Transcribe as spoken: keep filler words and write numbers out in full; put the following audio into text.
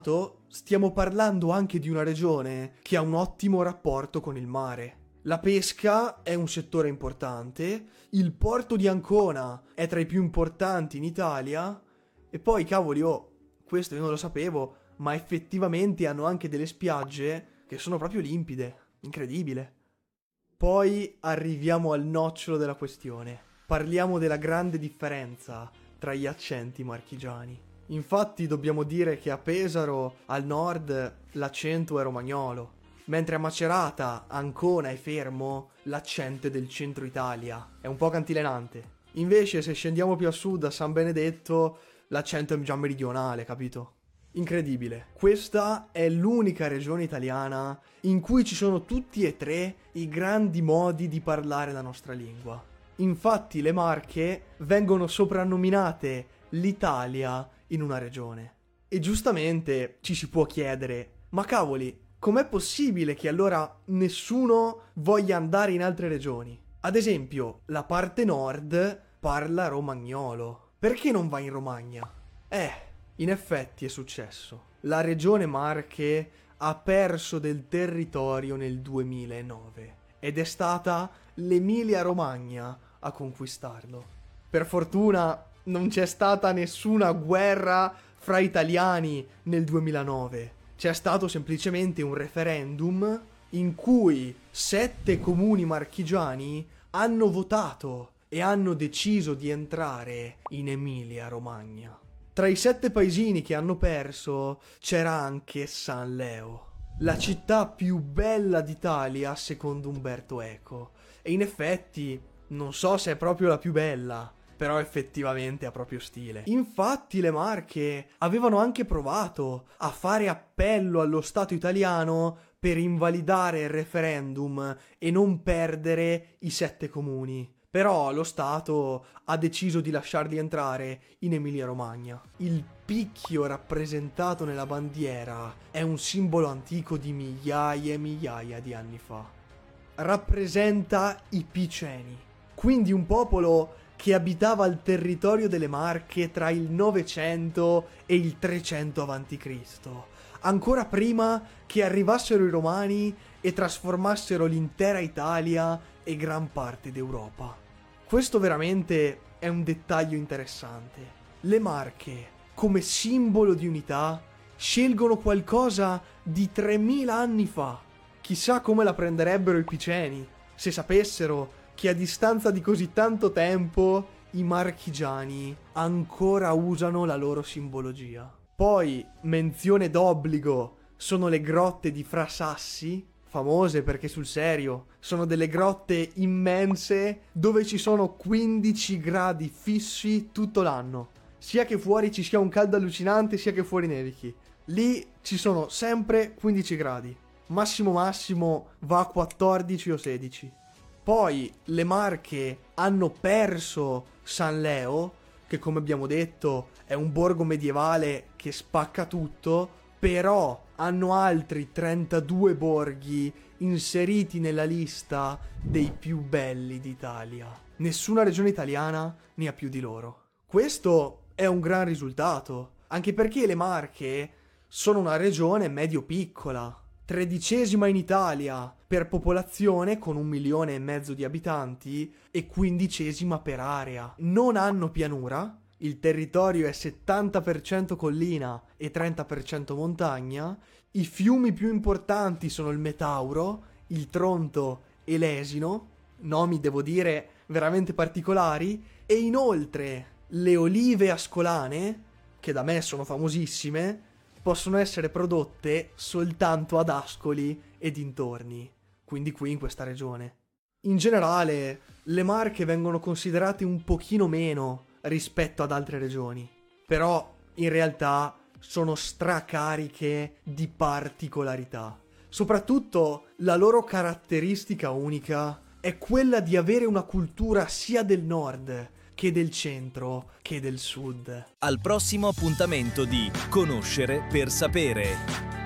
stiamo parlando anche di una regione che ha un ottimo rapporto con il mare. La pesca è un settore importante, il porto di Ancona è tra i più importanti in Italia e poi, cavoli, oh, questo io non lo sapevo, ma effettivamente hanno anche delle spiagge che sono proprio limpide, incredibile. Poi arriviamo al nocciolo della questione. Parliamo della grande differenza tra gli accenti marchigiani. Infatti dobbiamo dire che a Pesaro, al nord, l'accento è romagnolo, mentre a Macerata, Ancona e Fermo, l'accento è del centro Italia, è un po' cantilenante. Invece se scendiamo più a sud, a San Benedetto, l'accento è già meridionale, capito? Incredibile. Questa è l'unica regione italiana in cui ci sono tutti e tre i grandi modi di parlare la nostra lingua. Infatti le Marche vengono soprannominate l'Italia in una regione. E giustamente ci si può chiedere, ma cavoli, com'è possibile che allora nessuno voglia andare in altre regioni? Ad esempio, la parte nord parla romagnolo. Perché non va in Romagna? Eh, in effetti è successo. La regione Marche ha perso del territorio nel duemilanove ed è stata l'Emilia-Romagna a conquistarlo. Per fortuna non c'è stata nessuna guerra fra italiani nel duemilanove. C'è stato semplicemente un referendum in cui sette comuni marchigiani hanno votato e hanno deciso di entrare in Emilia-Romagna. Tra i sette paesini che hanno perso c'era anche San Leo, la città più bella d'Italia secondo Umberto Eco. E in effetti non so se è proprio la più bella, però effettivamente ha proprio stile. Infatti le Marche avevano anche provato a fare appello allo Stato italiano per invalidare il referendum e non perdere i sette comuni. Però lo Stato ha deciso di lasciarli entrare in Emilia-Romagna. Il picchio rappresentato nella bandiera è un simbolo antico di migliaia e migliaia di anni fa. Rappresenta i Piceni, quindi un popolo che abitava il territorio delle Marche tra il novecento e il trecento avanti Cristo, ancora prima che arrivassero i Romani e trasformassero l'intera Italia e gran parte d'Europa. Questo veramente è un dettaglio interessante. Le Marche, come simbolo di unità, scelgono qualcosa di tremila anni fa. Chissà come la prenderebbero i Piceni se sapessero che a distanza di così tanto tempo i marchigiani ancora usano la loro simbologia. Poi, menzione d'obbligo, sono le grotte di Fra Sassi, famose perché sul serio sono delle grotte immense dove ci sono quindici gradi fissi tutto l'anno, sia che fuori ci sia un caldo allucinante sia che fuori nevichi. Lì ci sono sempre quindici gradi, massimo massimo va a quattordici o sedici. Poi le Marche hanno perso San Leo, che come abbiamo detto è un borgo medievale che spacca tutto, però hanno altri trentadue borghi inseriti nella lista dei più belli d'Italia. Nessuna regione italiana ne ha più di loro. Questo è un gran risultato, anche perché le Marche sono una regione medio-piccola, tredicesima in Italia per popolazione con un milione e mezzo di abitanti e quindicesima per area. Non hanno pianura. Il territorio è settanta per cento collina e trenta per cento montagna. I fiumi più importanti sono il Metauro, il Tronto e l'Esino, nomi devo dire veramente particolari, e inoltre le olive ascolane, che da me sono famosissime, possono essere prodotte soltanto ad Ascoli e dintorni, quindi qui in questa regione. In generale, le Marche vengono considerate un pochino meno rispetto ad altre regioni, però in realtà sono stracariche di particolarità. Soprattutto la loro caratteristica unica è quella di avere una cultura sia del nord che del centro che del sud. Al prossimo appuntamento di Conoscere per sapere.